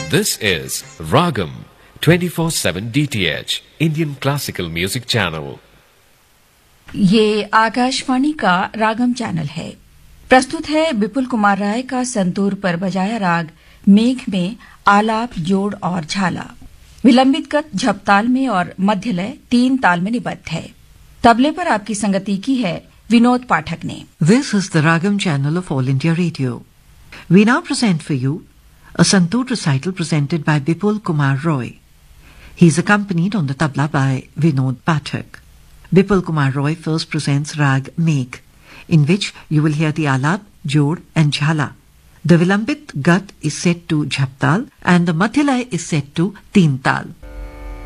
This is Ragam 24/7 DTH Indian Classical Music Channel. ये आकाशवाणी का रागम channel है। प्रस्तुत है विपुल कुमार राय का संतूर पर बजाया राग मेघ में आलाप, जोड़ और झाला। विलंबित गत झपताल में और मध्यलय 3 ताल में निबद्ध है। तबले पर आपकी संगति की है विनोद पाठक ने। This is the Ragam channel of All India Radio. We now present for you a santoor recital presented by Vipul Kumar Roy. He is accompanied on the tabla by Vinod Pathak. Vipul Kumar Roy first presents Rag Megh, in which you will hear the alap, jod and jhala. The vilambit gat is set to jhaptal and the madhyalay is set to teen tal.